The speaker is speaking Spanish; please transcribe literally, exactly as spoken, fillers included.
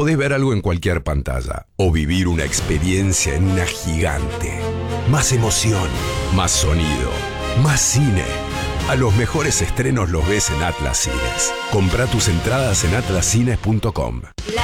podés ver algo en cualquier pantalla o vivir una experiencia en una gigante. Más emoción, más sonido, más cine. A los mejores estrenos los ves en Atlas Cines. Comprá tus entradas en atlas cines punto com. La